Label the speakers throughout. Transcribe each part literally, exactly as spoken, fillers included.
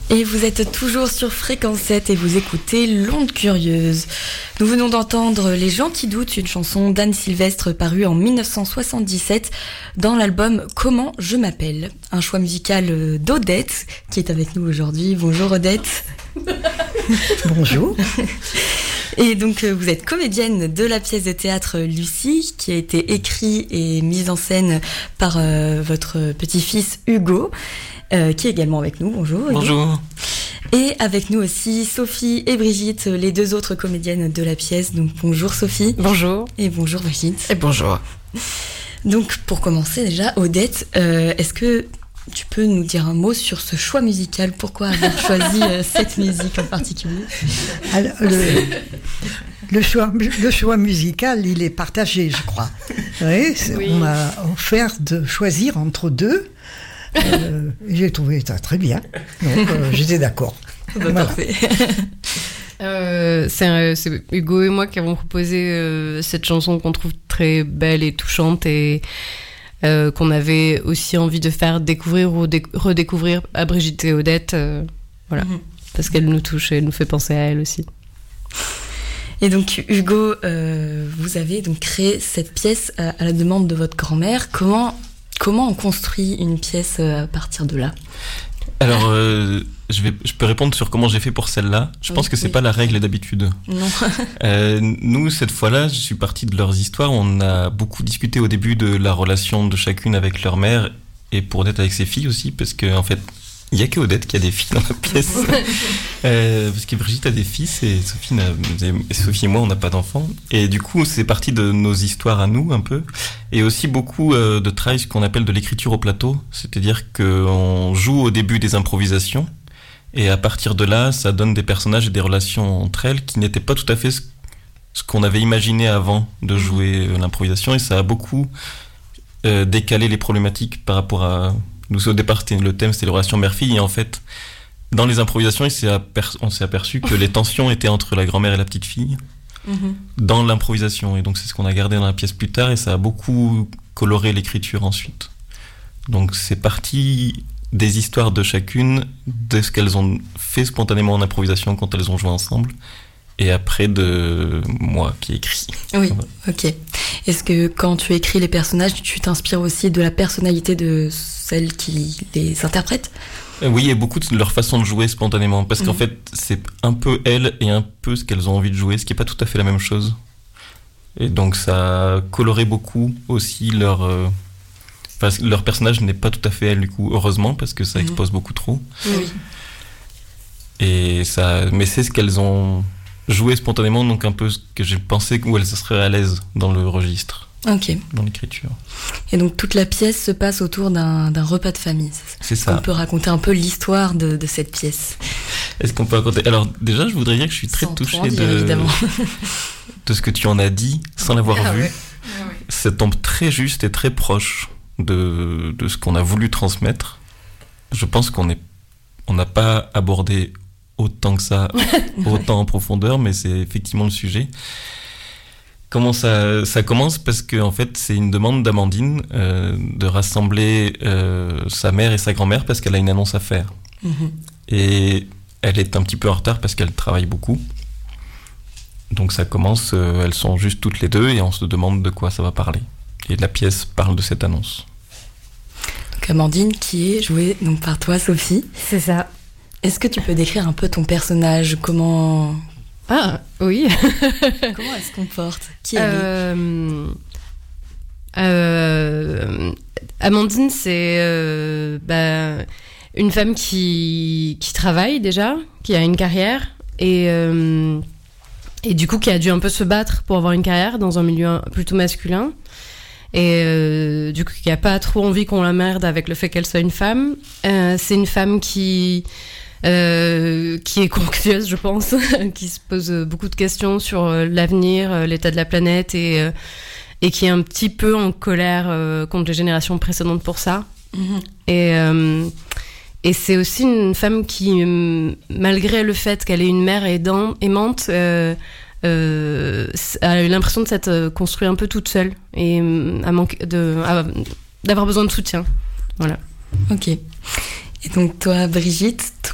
Speaker 1: Et vous êtes toujours sur Fréquence sept et vous écoutez L'Onde Curieuse. Nous venons d'entendre Les gens qui doutent, une chanson d'Anne Sylvestre parue en dix-neuf cent soixante-dix-sept dans l'album Comment je m'appelle. Un choix musical d'Odette qui est avec nous aujourd'hui. Bonjour Odette.
Speaker 2: Bonjour.
Speaker 1: Et donc vous êtes comédienne de la pièce de théâtre Lucie qui a été écrite et mise en scène par euh, votre petit-fils Hugo. Euh, qui est également avec nous. Bonjour.
Speaker 3: Bonjour.
Speaker 1: Et avec nous aussi Sophie et Brigitte, les deux autres comédiennes de la pièce. Donc bonjour Sophie.
Speaker 4: Bonjour.
Speaker 1: Et bonjour Brigitte.
Speaker 4: Et bonjour.
Speaker 1: Donc pour commencer déjà, Odette, euh, est-ce que tu peux nous dire un mot sur ce choix musical? Pourquoi avoir choisi euh, cette musique en particulier?
Speaker 2: Alors, le, le, choix, le choix musical, il est partagé, je crois. Oui, oui. On m'a offert de choisir entre deux. Euh, j'ai trouvé ça très bien, donc euh, j'étais d'accord.
Speaker 1: Bah, voilà. Parfait.
Speaker 4: euh, c'est, un, c'est Hugo et moi qui avons proposé euh, cette chanson qu'on trouve très belle et touchante et euh, qu'on avait aussi envie de faire découvrir ou dé- redécouvrir à Brigitte et Odette, euh, voilà, mm-hmm. parce qu'elle nous touche et elle nous fait penser à elle aussi.
Speaker 1: Et donc Hugo, euh, vous avez donc créé cette pièce à, à la demande de votre grand-mère. Comment Comment on construit une pièce à partir de là?
Speaker 3: Alors, euh, je, vais, je peux répondre sur comment j'ai fait pour celle-là. Je
Speaker 1: oui,
Speaker 3: pense que c'est
Speaker 1: oui.
Speaker 3: pas la règle d'habitude.
Speaker 1: Non.
Speaker 3: euh, nous, cette fois-là, je suis parti de leurs histoires. On a beaucoup discuté au début de la relation de chacune avec leur mère et pour Odette avec ses filles aussi, parce que en fait, il y a que Odette qui a des filles dans la pièce. euh, parce que Brigitte a des fils et Sophie, n'a, et Sophie et moi, on n'a pas d'enfants. Et du coup, c'est parti de nos histoires à nous, un peu. Et aussi beaucoup euh, de travail, ce qu'on appelle de l'écriture au plateau. C'est-à-dire qu'on joue au début des improvisations. Et à partir de là, ça donne des personnages et des relations entre elles qui n'étaient pas tout à fait ce, ce qu'on avait imaginé avant de jouer euh, l'improvisation. Et ça a beaucoup euh, décalé les problématiques par rapport à... Nous, au départ, c'était, le thème, c'était les relations mère-fille. Et en fait, dans les improvisations, il s'est aperçu, on s'est aperçu que les tensions étaient entre la grand-mère et la petite-fille mm-hmm. dans l'improvisation. Et donc, c'est ce qu'on a gardé dans la pièce plus tard. Et ça a beaucoup coloré l'écriture ensuite. Donc, c'est parti des histoires de chacune, de ce qu'elles ont fait spontanément en improvisation quand elles ont joué ensemble. Et après, de moi qui écris.
Speaker 1: Oui, ok. Est-ce que quand tu écris les personnages, tu t'inspires aussi de la personnalité de celles qui les interprètent?
Speaker 3: Oui, et beaucoup de leur façon de jouer spontanément. Parce mmh. qu'en fait, c'est un peu elles et un peu ce qu'elles ont envie de jouer, ce qui n'est pas tout à fait la même chose. Et donc, ça a coloré beaucoup aussi leur... Euh... Enfin, leur personnage n'est pas tout à fait elle, du coup, heureusement, parce que ça mmh. expose beaucoup trop.
Speaker 1: Oui.
Speaker 3: Et ça... Mais c'est ce qu'elles ont... jouer spontanément, donc un peu ce que j'ai pensé où elle se serait à l'aise dans le registre,
Speaker 1: ok,
Speaker 3: dans l'écriture.
Speaker 1: Et donc toute la pièce se passe autour d'un, d'un repas de famille.
Speaker 3: C'est ça.
Speaker 1: On peut raconter un peu l'histoire de, de cette pièce.
Speaker 3: Est-ce qu'on peut raconter? Alors déjà, je voudrais dire que je suis très
Speaker 1: sans
Speaker 3: touché
Speaker 1: dire,
Speaker 3: de,
Speaker 1: évidemment.
Speaker 3: de ce que tu en as dit, sans l'avoir
Speaker 4: ah
Speaker 3: vu.
Speaker 4: Ouais. Ah ouais.
Speaker 3: Ça tombe très juste et très proche de, de ce qu'on a voulu transmettre. Je pense qu'on est, on n'a pas abordé autant que ça, autant en profondeur, mais c'est effectivement le sujet. Comment ça, ça commence? Parce que en fait, c'est une demande d'Amandine euh, de rassembler euh, sa mère et sa grand-mère parce qu'elle a une annonce à faire. Mm-hmm. Et elle est un petit peu en retard parce qu'elle travaille beaucoup. Donc ça commence, euh, elles sont juste toutes les deux et on se demande de quoi ça va parler. Et la pièce parle de cette annonce.
Speaker 1: Donc Amandine qui est jouée donc, par toi, Sophie.
Speaker 4: C'est ça.
Speaker 1: Est-ce que tu peux décrire un peu ton personnage? Comment...
Speaker 4: Ah, oui.
Speaker 1: Comment elle se comporte? Qui elle
Speaker 4: euh, est euh, Amandine, c'est euh, bah, une femme qui, qui travaille déjà, qui a une carrière, et, euh, et du coup qui a dû un peu se battre pour avoir une carrière dans un milieu plutôt masculin. Et euh, du coup, qui n'a pas trop envie qu'on la merde avec le fait qu'elle soit une femme. Euh, c'est une femme qui... Euh, qui est anxieuse, je pense, qui se pose beaucoup de questions sur euh, l'avenir, euh, l'état de la planète et, euh, et qui est un petit peu en colère euh, contre les générations précédentes pour ça. Mm-hmm. Et, euh, et c'est aussi une femme qui, malgré le fait qu'elle ait une mère aidant, aimante, euh, euh, a eu l'impression de s'être construite un peu toute seule et à manquer de, à, d'avoir besoin de soutien. Voilà.
Speaker 1: Ok. Et donc toi, Brigitte,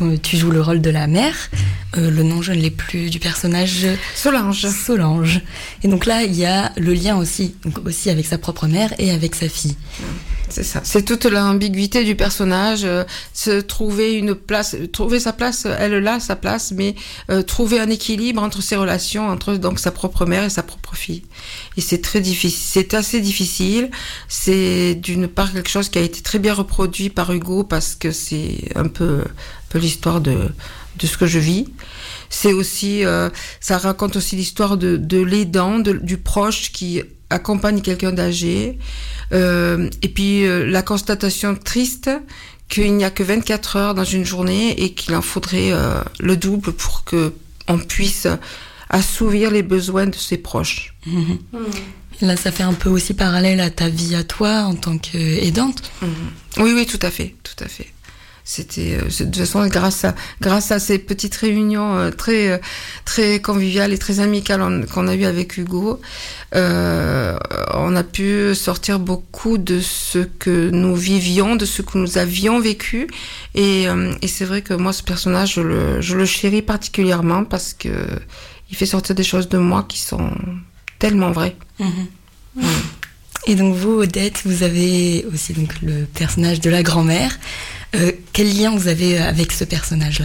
Speaker 1: tu joues le rôle de la mère. Euh, le nom, je ne l'ai plus, du personnage
Speaker 5: Solange.
Speaker 1: Solange. Et donc là, il y a le lien aussi, donc aussi avec sa propre mère et avec sa fille.
Speaker 5: C'est ça. C'est toute l'ambiguïté du personnage, euh, se trouver une place, trouver sa place, elle là sa place, mais euh, trouver un équilibre entre ses relations, entre donc sa propre mère et sa propre fille. Et c'est très difficile, c'est assez difficile. C'est d'une part quelque chose qui a été très bien reproduit par Hugo parce que c'est un peu, un peu l'histoire de de ce que je vis. C'est aussi, euh, ça raconte aussi l'histoire de de l'aidant, de, du proche qui accompagne quelqu'un d'âgé. Euh, et puis euh, la constatation triste qu'il n'y a que vingt-quatre heures dans une journée et qu'il en faudrait euh, le double pour que on puisse assouvir les besoins de ses proches.
Speaker 1: Mmh. Mmh. Là, ça fait un peu aussi parallèle à ta vie à toi en tant qu'aidante.
Speaker 5: Mmh. Oui, oui, tout à fait, tout à fait. C'était de toute façon grâce à grâce à ces petites réunions très très conviviales et très amicales qu'on a eues avec Hugo, euh, on a pu sortir beaucoup de ce que nous vivions, de ce que nous avions vécu, et, et c'est vrai que moi ce personnage je le je le chéris particulièrement parce que il fait sortir des choses de moi qui sont tellement vraies. Mmh.
Speaker 1: Mmh. Et donc vous, Odette, vous avez aussi donc le personnage de la grand-mère. Euh, quel lien vous avez avec ce personnage-là ?